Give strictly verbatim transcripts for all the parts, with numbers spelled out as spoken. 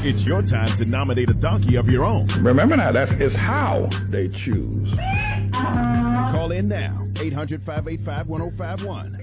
It's your time to nominate a donkey of your own. Remember now, that's it's how they choose. Call in now, eight hundred, five eight five, one oh five one.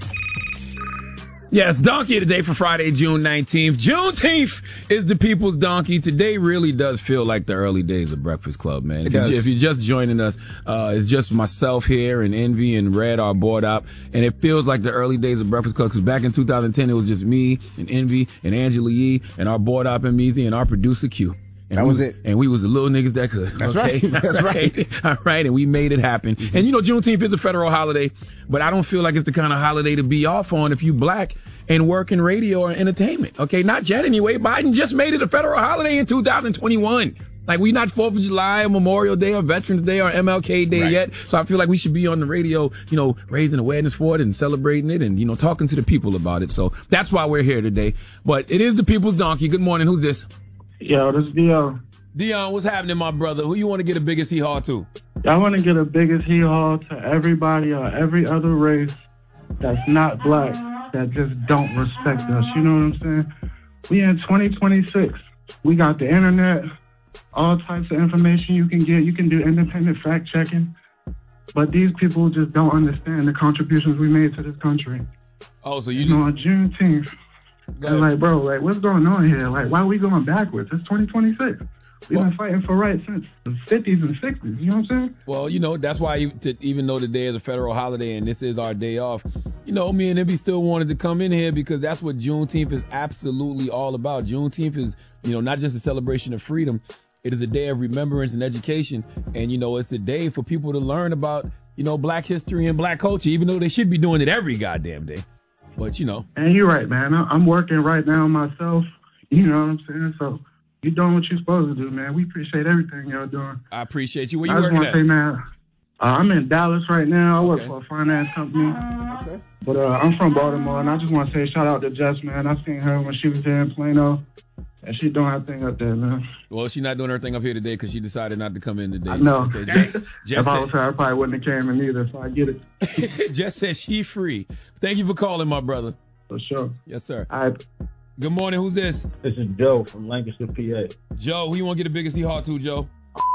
Yes, donkey of the day for Friday, June nineteenth. Juneteenth is the people's donkey. Today really does feel like the early days of Breakfast Club, man. If, you, if you're just joining us, uh, it's just myself here and Envy and Red, our board op. And it feels like the early days of Breakfast Club because back in two thousand ten, it was just me and Envy and Angela Yee and our board op and Meezy and our producer Q. And that we, was it. And we was the little niggas that could. That's okay? right. That's right. All right. And we made it happen. Mm-hmm. And, you know, Juneteenth is a federal holiday, but I don't feel like it's the kind of holiday to be off on if you black and work in radio or entertainment. Okay. Not yet anyway. Biden just made it a federal holiday in two thousand twenty-one. Like, we not fourth of July or Memorial Day or Veterans Day or M L K Day right. yet. So I feel like we should be on the radio, you know, raising awareness for it and celebrating it and, you know, talking to the people about it. So that's why we're here today. But it is the people's donkey. Good morning. Who's this? Yo, this is Dion. Dion, what's happening, my brother? Who you want to get the biggest hee-haw to? I want to get a biggest hee-haw to everybody or every other race that's not black, that just don't respect us. You know what I'm saying? We in twenty twenty-six. We got the internet, all types of information you can get. You can do independent fact-checking. But these people just don't understand the contributions we made to this country. Oh, so you... You know, on Juneteenth. And like, bro, like, what's going on here? Like, why are we going backwards? It's twenty twenty-six. We've well, been fighting for rights since the fifties and sixties. You know what I'm saying? Well, you know, that's why you, to, even though today is a federal holiday and this is our day off, you know, me and Envy still wanted to come in here because that's what Juneteenth is absolutely all about. Juneteenth is, you know, not just a celebration of freedom. It is a day of remembrance and education. And, you know, it's a day for people to learn about, you know, black history and black culture, even though they should be doing it every goddamn day. But, you know. And you're right, man. I'm working right now myself. You know what I'm saying? So you're doing what you're supposed to do, man. We appreciate everything y'all doing. I appreciate you. Where you I working just at? want to say, man, uh, I'm in Dallas right now. I okay. work for a finance company. Okay. But uh, I'm from Baltimore, and I just want to say shout out to Jess, man. I seen her when she was there in Plano. And she's doing her thing up there, man. Well, she's not doing her thing up here today because she decided not to come in today. I know. Okay, Jess, Jess if I said, was her, I probably wouldn't have came in either, so I get it. Jess said she free. Thank you for calling, my brother. For sure. Yes, sir. All right. Good morning. Who's this? This is Joe from Lancaster, P A. Joe, who you want to get the biggest hee-haw to, Joe?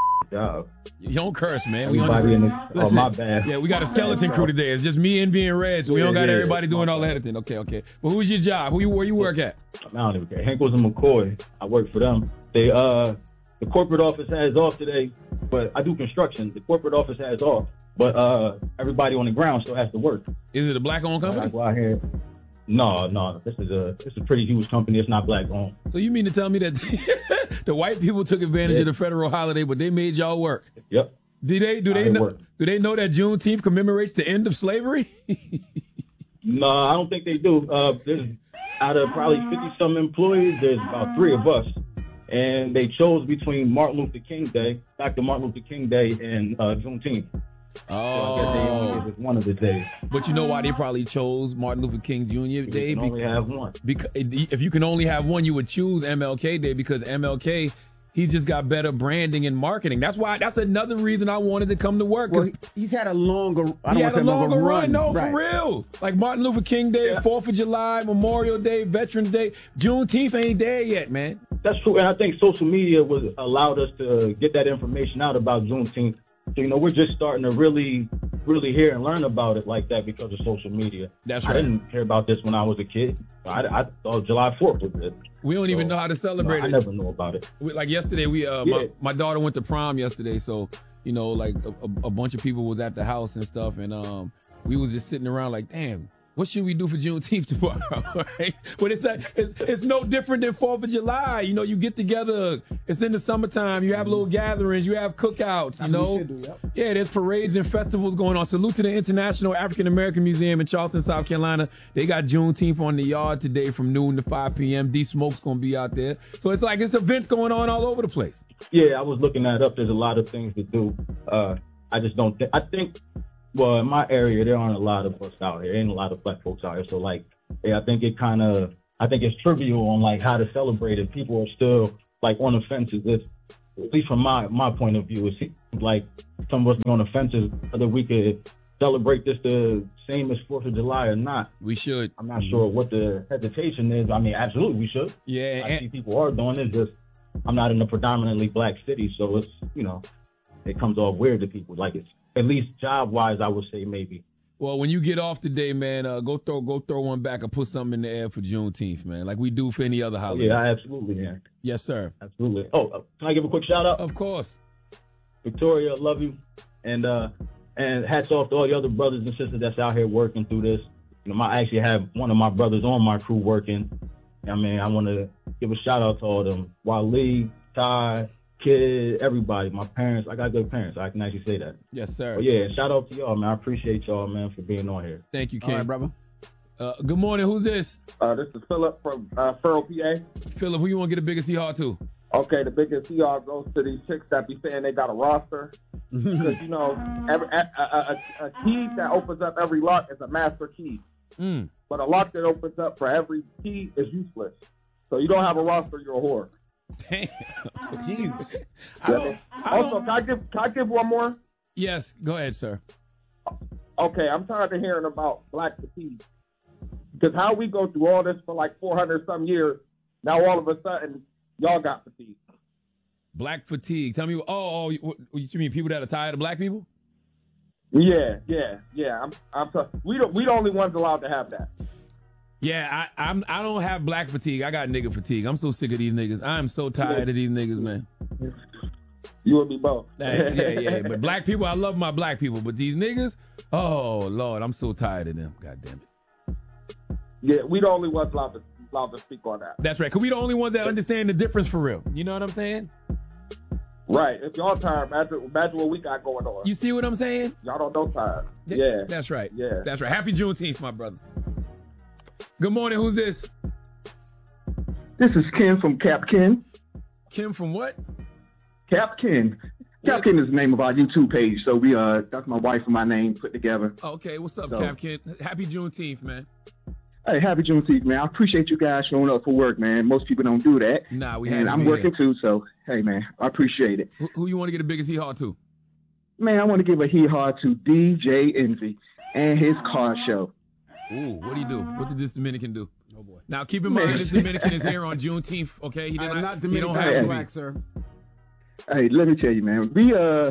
Job. You don't curse, man. Everybody we in the, oh, my bad. Yeah, we got a skeleton crew today. It's just me and being Red, so we yeah, don't got yeah, everybody doing all that editing. Okay, okay. Well, who's your job? Who you, where you work at? I don't even care. Henkels and McCoy. I work for them. They uh, the corporate office has off today, but I do construction. The corporate office has off, but uh, everybody on the ground still has to work. Is it a black-owned company? I go out here. No, no. This is a this is a pretty huge company. It's not black-owned. So you mean to tell me that the white people took advantage yeah. of the federal holiday, but they made y'all work? Yep. Do they do they know work. do they know that Juneteenth commemorates the end of slavery? No, I don't think they do. Uh, there's out of probably fifty some employees, there's about three of us, and they chose between Martin Luther King Day, Doctor Martin Luther King Day, and uh, Juneteenth. Oh, so I guess they only give us one of the days. But you know why they probably chose Martin Luther King Junior Day? You can only have one. Because if you can only have one, you would choose M L K Day because M L K, he just got better branding and marketing. That's why. That's another reason I wanted to come to work. Well, he's had a longer. I don't he want had to say a longer run. run. No, right. for real. Like Martin Luther King Day, yeah. Fourth of July, Memorial Day, Veterans Day, Juneteenth ain't there yet, man. That's true, and I think social media was allowed us to get that information out about Juneteenth. So, you know, we're just starting to really, really hear and learn about it like that because of social media. That's right. I didn't hear about this when I was a kid. I, I thought July fourth was it. We don't so, even know how to celebrate no, it. I never knew about it. We, like yesterday, we uh, yeah. my, my daughter went to prom yesterday, so, you know, like a, a, a bunch of people was at the house and stuff, and um, we was just sitting around like, damn, what should we do for Juneteenth tomorrow? Right? But it's, like, it's it's no different than Fourth of July. You know, you get together. It's in the summertime. You have little gatherings. You have cookouts. You know, do, yep. yeah. There's parades and festivals going on. Salute to the International African American Museum in Charleston, South Carolina. They got Juneteenth on the yard today from noon to five p.m. D Smoke's gonna be out there. So it's like it's events going on all over the place. Yeah, I was looking that up. There's a lot of things to do. Uh, I just don't think. I think. Well, in my area, there aren't a lot of us out here. There ain't a lot of black folks out here. So, like, yeah, I think it kind of, I think it's trivial on, like, how to celebrate it. People are still, like, on the fences. It's, at least from my, my point of view, it's like some of us are on the fences whether we could celebrate this the same as fourth of July or not. We should. I'm not sure what the hesitation is. I mean, absolutely we should. Yeah. I and- see people are doing it. Just I'm not in a predominantly black city, so it's, you know, it comes off weird to people. Like, it's, at least job-wise, I would say maybe. Well, when you get off today, man, uh, go throw go throw one back and put something in the air for Juneteenth, man, like we do for any other holiday. Yeah, absolutely, man. Yes, sir. Absolutely. Oh, uh, can I give a quick shout-out? Of course. Victoria, love you. And uh, and hats off to all the other brothers and sisters that's out here working through this. You know, I actually have one of my brothers on my crew working. I mean, I want to give a shout out to all of them. Waleed, Ty, Kid, everybody. My parents, I got good parents. I can actually say that. Yes, sir. But yeah, shout out to y'all, man. I appreciate y'all, man, for being on here. Thank you, Ken. All right, brother. Uh, good morning. Who's this? Uh, this is Philip from uh, Furrow, P A. Philip, who you want to get the biggest hee-haw to? Okay, the biggest hee haw goes to these chicks that be saying they got a roster. Because, you know, every, a, a, a, a key that opens up every lock is a master key. Mm. But a lock that opens up for every key is useless. So you don't have a roster, you're a whore. Damn. Jesus. I don't, I Also, don't, can I give can I give one more? yes, go ahead, sir. Okay, I'm tired of hearing about black fatigue. Because how we go through all this for like four hundred some years, now all of a sudden, y'all got fatigue. Black fatigue. Tell me, oh, oh, what, what you mean people that are tired of black people? Yeah, yeah, yeah. I'm, I'm. T- we don't. We the only ones allowed to have that. Yeah, I, I'm. I don't have black fatigue. I got nigga fatigue. I'm so sick of these niggas. I'm so tired of these niggas, man. You and me both. yeah, yeah, yeah. But black people, I love my black people. But these niggas, oh Lord, I'm so tired of them. God damn it. Yeah, we the only ones allowed to allowed to speak on that. That's right. Cause we the only ones that understand the difference for real. You know what I'm saying? Right. If y'all tired, imagine, imagine what we got going on. You see what I'm saying? Y'all don't know tired. Th- Yeah. That's right. Yeah. That's right. Happy Juneteenth, my brother. Good morning. Who's this? This is Ken from Cap Ken. Kim from what? Cap Ken. Cap Ken is the name of our YouTube page. So we uh that's my wife and my name put together. Okay. What's up, So- Cap Kid? Happy Juneteenth, man. Hey, happy Juneteenth, man. I appreciate you guys showing up for work, man. Most people don't do that. Nah, we and haven't I'm been working here. too, so hey, man, I appreciate it. Who, who you want to get the biggest hee-haw to? Man, I want to give a hee-haw to D J Envy and his car show. Ooh, what do you do? What did this Dominican do? Oh, boy. Now, keep in mind, Man. this Dominican is here on Juneteenth, okay? He I did am not, not he Dominican don't have to be. black, sir. Hey, let me tell you, man. We uh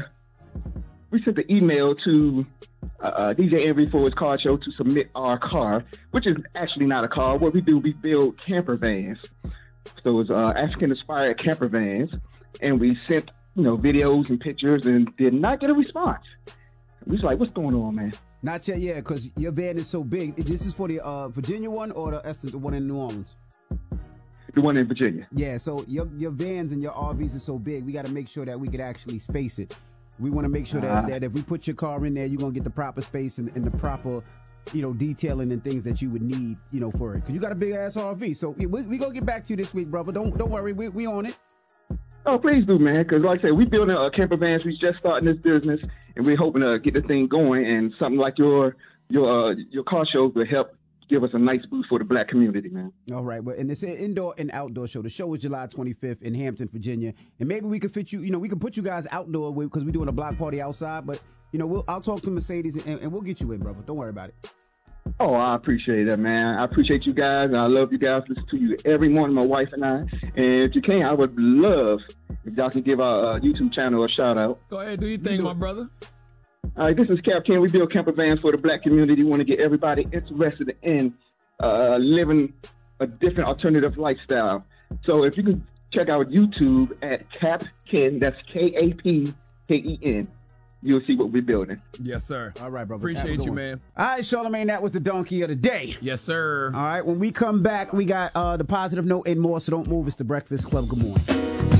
we sent the email to uh, uh, D J Envy for his car show to submit our car, which is actually not a car. What we do, we build camper vans. So it's uh, African-inspired camper vans, and we sent you know videos and pictures, and did not get a response. We was like, "What's going on, man?" Not yet, yeah, because your van is so big. This is for the uh, Virginia one or the Essence, the one in New Orleans? The one in Virginia. Yeah, so your your vans and your R Vs are so big, we got to make sure that we could actually space it. We want to make sure that, Uh-huh. that if we put your car in there, you're going to get the proper space and, and the proper, you know, detailing and things that you would need, you know, for it. Because you got a big-ass R V. So we we, we going to get back to you this week, brother. Don't don't worry. We, we on it. Oh, please do, man. Because like I said, we building a camper vans. We just starting this business, and we're hoping to get the thing going. And something like your your uh, your car shows will help give us a nice boost for the black community, man. All right, well, and it's an indoor and outdoor show. The show is July twenty-fifth in Hampton, Virginia, and maybe we could fit you. You know, we can put you guys outdoor because we're doing a block party outside. But you know, we'll I'll talk to Mercedes and, and we'll get you in, brother. Don't worry about it. Oh, I appreciate that, man. I appreciate you guys. I love you guys. Listen to you every morning, my wife and I. And if you can, I would love if y'all can give our uh, YouTube channel a shout out. Go ahead, do your thing, my brother. All right, this is Cap Ken. We build camper vans for the black community. We want to get everybody interested in uh, living a different alternative lifestyle. So if you can check out YouTube at Cap Ken, that's K A P K E N, you'll see what we're building. Yes, sir. All right, brother. Appreciate Have a good you, one. man. All right, Charlamagne, that was the donkey of the day. Yes, sir. All right, when we come back, we got uh, the positive note and more. So don't move. It's the Breakfast Club. Good morning.